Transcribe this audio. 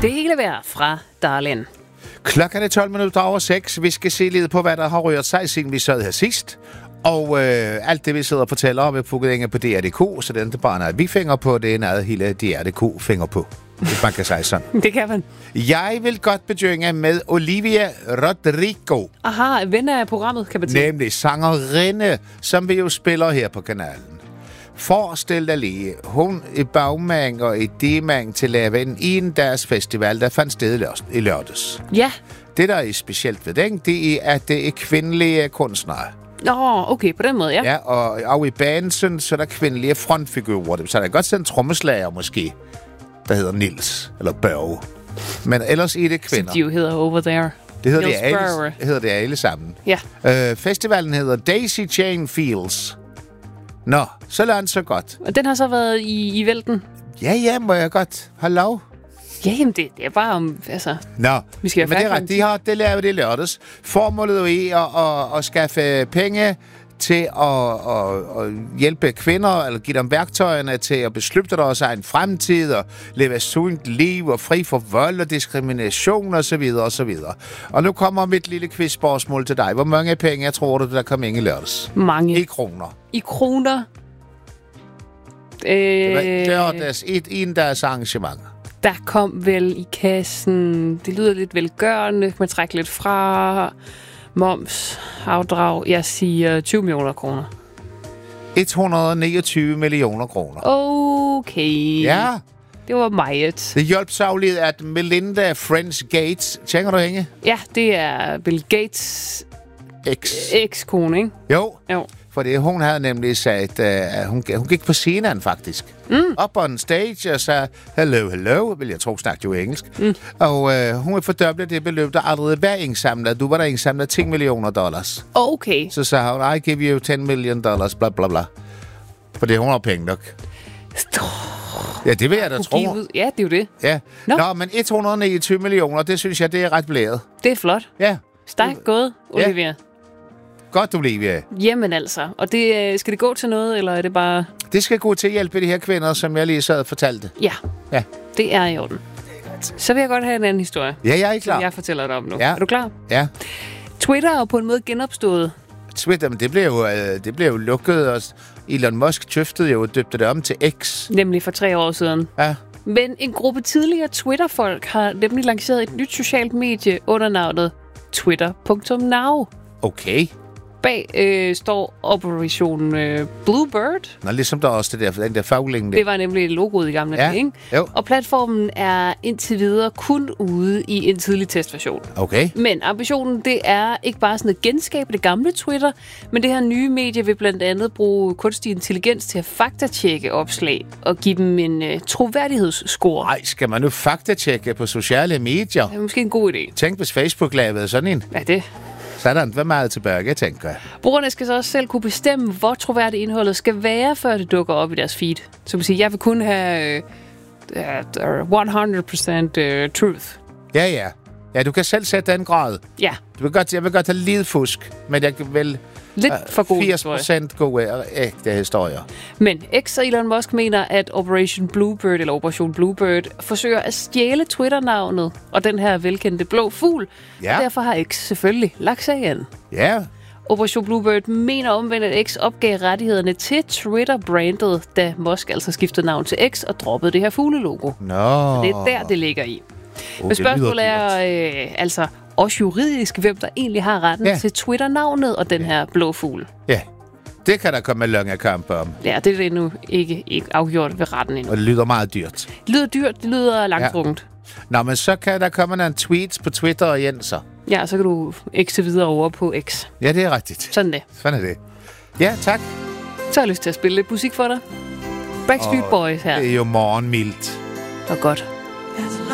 Det hele vejr fra Darlin. Klokken er 6:12. Vi skal se lidt på, hvad der har rørt sig, siden vi sad her sidst. Og alt det, vi sidder og fortæller om, er pukket inde på DR.dk, så det er ikke bare noget, vi fænger på, det er noget, hele DR.dk fænger på. Hvis man kan sige sådan. Det kan man. Jeg vil godt begynde med Olivia Rodrigo. Aha, ven af programmet, kan man sige. Nemlig sangerinde, som vi jo spiller her på kanalen. Forestil dig lige, hun er bagmand og idémand til at lave en endags festival, der fandt sted i lørdags. Ja. Det, der er specielt ved den, det er, at det er kvindelige kunstnere. Okay, på den måde, ja. Ja, og i bandet, så er der kvindelige frontfigurer. Så der er godt sådan en trommeslager måske, der hedder Nils eller Børge. Men ellers er det kvinder. Som de jo hedder over there. Det hedder det alle sammen. Ja. Festivalen hedder Daisy Chain Fields. Nå, så langt så godt. Og den har så været i vælten? Ja, må jeg godt have lov? Ja, jamen det er bare om, altså... Nå, vi skal men det er ret, det laver det i lørdags. Formålet er at skaffe penge til at hjælpe kvinder, eller give dem værktøjerne til at beslutte deres egen fremtid, og leve et sundt liv, og fri for vold og diskrimination, osv. osv. Og nu kommer mit lille quizspørgsmål til dig. Hvor mange penge tror du, der kom ind i lørdags? Mange. I kroner. I kroner? Lørdags, en dags arrangement. Der kom vel i kassen, det lyder lidt velgørende, man trækker lidt fra, moms, afdrag, jeg siger 20 millioner kroner. 129 millioner kroner. Okay. Ja. Det var meget. Det hjalp savligt, at Melinda French Gates, kender du hende? Ja, det er Bill Gates ekskone, ikke? Jo. Fordi hun havde nemlig sagt, at hun gik på scenen faktisk. Op on stage og sagde, hello, vil jeg tro, snakkede jo engelsk. Og hun vil fordoble det beløb, der aldrig var indsamlet. Du var der indsamlet $10 millioner. Okay. Så sagde hun, I give you $10 million, bla bla bla. Fordi hun har penge nok. Ja, det vil jeg da tro. Ja, det er jo det. Ja. Nå, men 129 millioner, det synes jeg, det er ret blæret. Det er flot. Ja. Stærkt gået, Olivia. Ja. Godt, Olivia. Jamen altså. Og det, skal det gå til noget, eller er det bare... Det skal gå til at hjælpe de her kvinder, som jeg lige sad og fortalte. Ja. Det er i orden. Så vil jeg godt have en anden historie. Ja, jeg er klar. Som jeg fortæller dig om nu. Ja. Er du klar? Ja. Twitter er på en måde genopstået. Twitter, men det blev jo lukket, og Elon Musk tøftede jo og døbte det om til X. Nemlig for 3 år siden. Ja. Men en gruppe tidligere Twitter-folk har nemlig lanceret et nyt socialt medie under navnet Twitter.now. Okay. Bag står Operation Bluebird. Nå, ligesom der også den der fagling der. Det var nemlig logoet i gamle dage, ikke? Jo. Og platformen er indtil videre kun ude i en tidlig testversion. Okay. Men ambitionen, det er ikke bare sådan at genskabe det gamle Twitter, men det her nye medie vil blandt andet bruge kunstig intelligens til at faktatjekke opslag og give dem en troværdighedsscore. Ej, skal man nu faktatjekke på sociale medier? Det er måske en god idé. Tænk, hvis Facebook lavede sådan en. Ja, det... Så er der ikke meget tilbage, tænker jeg. Brugerne skal så også selv kunne bestemme, hvor troværdigt indholdet skal være, før det dukker op i deres feed. Så man siger, jeg vil kun have 100% truth. Ja. Ja, du kan selv sætte den grad. Ja. Jeg vil godt have lidt fusk, men jeg vil... Lidt for gode historier. 80% gode ægte historier. Men X og Elon Musk mener, at Operation Bluebird forsøger at stjæle Twitter-navnet og den her velkendte blå fugl. Ja. Og derfor har X selvfølgelig lagt sig igen. Ja. Operation Bluebird mener omvendt, at X opgav rettighederne til Twitter-brandet, da Musk altså skiftede navn til X og droppede det her fuglelogo. Nå. Så det er der, det ligger i. Men spørgsmålet er altså også juridisk, hvem der egentlig har retten til Twitter-navnet og den her blå fugl. Ja, det kan der komme lange kampe om. Ja, det er det endnu ikke afgjort ved retten endnu. Og det lyder meget dyrt. Det lyder dyrt, det lyder langtrukkent. Ja. Nå, men så kan der komme nogle tweets på Twitter og Jenser. Ja, så kan du X'e videre over på X. Ja, det er rigtigt. Sådan det. Sådan er det. Ja, tak. Så har jeg lyst til at spille lidt musik for dig. Backstreet Boys her. Det er jo morgenmildt. Og godt.